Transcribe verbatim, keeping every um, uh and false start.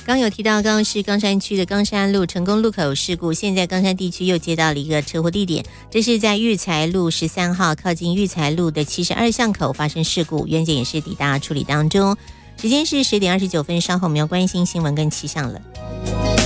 刚有提到，刚刚是冈山区的冈山路成功路口事故，现在冈山地区又接到了一个车祸地点，这是在育才路十三号靠近育才路的七十二巷口发生事故，员警也是抵达处理当中。时间是十点二十九分，稍后我们要关心新闻跟气象了。